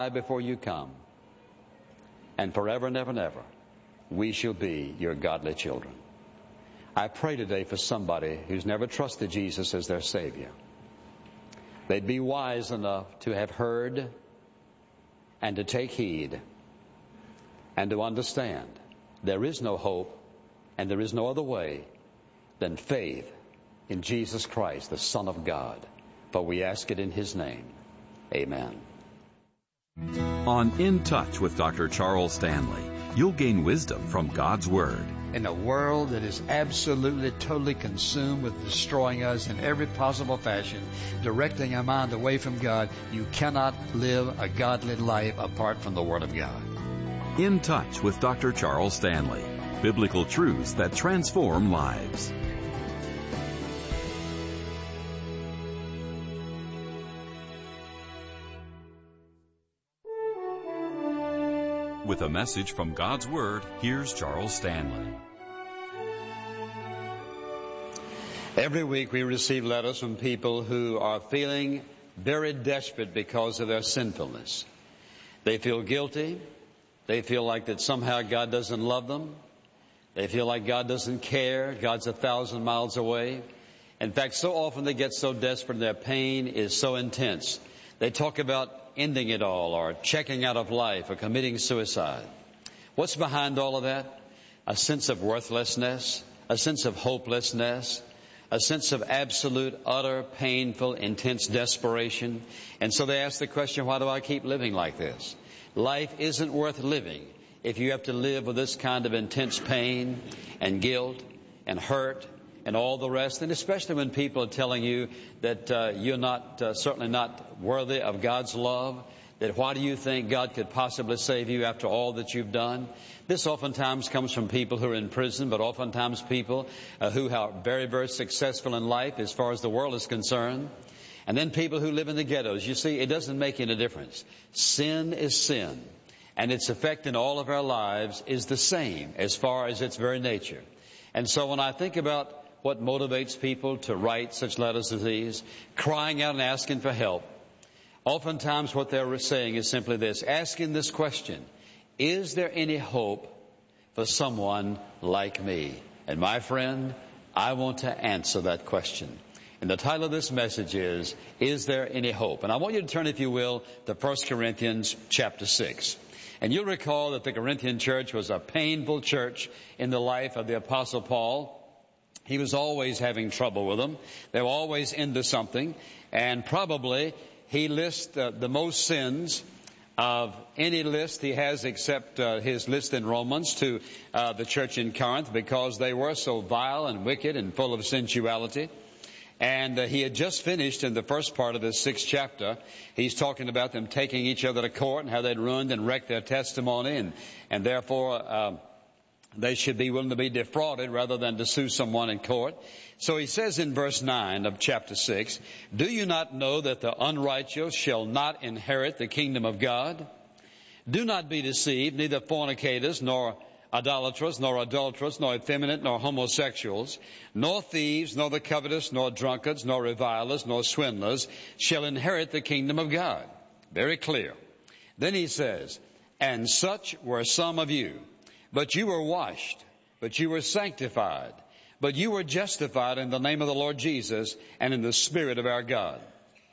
before you come, and forever and ever and ever, we shall be your godly children. I pray today for somebody who's never trusted Jesus as their Savior. They'd be wise enough to have heard and to take heed and to understand there is no hope and there is no other way than faith in Jesus Christ, the Son of God. For we ask it in His name. Amen. On In Touch with Dr. Charles Stanley, you'll gain wisdom from God's Word. In a world that is absolutely, totally consumed with destroying us in every possible fashion, directing our mind away from God, you cannot live a godly life apart from the Word of God. In Touch with Dr. Charles Stanley. Biblical truths that transform lives. With a message from God's Word, here's Charles Stanley. Every week we receive letters from people who are feeling very desperate because of their sinfulness. They feel guilty. They feel like that somehow God doesn't love them. They feel like God doesn't care. God's 1,000 miles away. In fact, so often they get so desperate, their pain is so intense. They talk about ending it all or checking out of life or committing suicide. What's behind all of that? A sense of worthlessness, a sense of hopelessness, a sense of absolute, utter, painful, intense desperation. And so they ask the question, why do I keep living like this? Life isn't worth living if you have to live with this kind of intense pain and guilt and hurt and all the rest, and especially when people are telling you that you're not, certainly not worthy of God's love, that why do you think God could possibly save you after all that you've done? This oftentimes comes from people who are in prison, but oftentimes people who are very, very successful in life as far as the world is concerned. And then people who live in the ghettos. You see, it doesn't make any difference. Sin is sin, and its effect in all of our lives is the same as far as its very nature. And so when I think about what motivates people to write such letters as these, crying out and asking for help, oftentimes what they're saying is simply this, asking this question, is there any hope for someone like me? And my friend, I want to answer that question. And the title of this message is there any hope? And I want you to turn, if you will, to 1 Corinthians chapter 6. And you'll recall that the Corinthian church was a painful church in the life of the Apostle Paul. He was always having trouble with them. They were always into something. And probably he lists the most sins of any list he has except his list in Romans to the church in Corinth, because they were so vile and wicked and full of sensuality. And he had just finished in the first part of this 6th chapter. He's talking about them taking each other to court and how they'd ruined and wrecked their testimony, and therefore they should be willing to be defrauded rather than to sue someone in court. So he says in verse 9 of chapter 6, do you not know that the unrighteous shall not inherit the kingdom of God? Do not be deceived, neither fornicators, nor idolaters, nor adulterers, nor effeminate, nor homosexuals, nor thieves, nor the covetous, nor drunkards, nor revilers, nor swindlers shall inherit the kingdom of God. Very clear. Then he says, and such were some of you. But you were washed, but you were sanctified, but you were justified in the name of the Lord Jesus and in the Spirit of our God.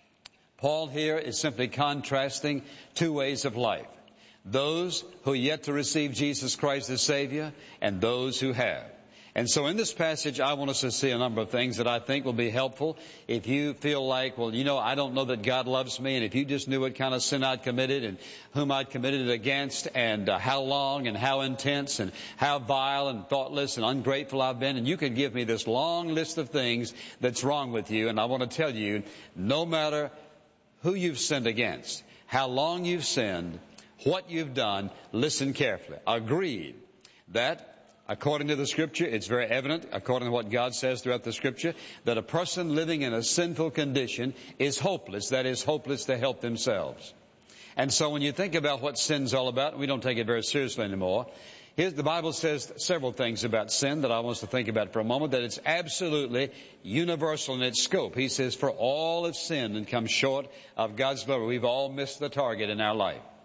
Paul here is simply contrasting two ways of life. Those who are yet to receive Jesus Christ as Savior and those who have. And so in this passage, I want us to see a number of things that I think will be helpful if you feel like, well, you know, I don't know that God loves me. And if you just knew what kind of sin I'd committed and whom I'd committed it against and how long and how intense and how vile and thoughtless and ungrateful I've been. And you could give me this long list of things that's wrong with you. And I want to tell you, no matter who you've sinned against, how long you've sinned, what you've done, listen carefully. Agreed that according to the Scripture, it's very evident, according to what God says throughout the Scripture, that a person living in a sinful condition is hopeless. That is, hopeless to help themselves. And so when you think about what sin's all about, we don't take it very seriously anymore. The Bible says several things about sin that I want us to think about for a moment, that it's absolutely universal in its scope. He says, for all have sinned and come short of God's glory. We've all missed the target in our life.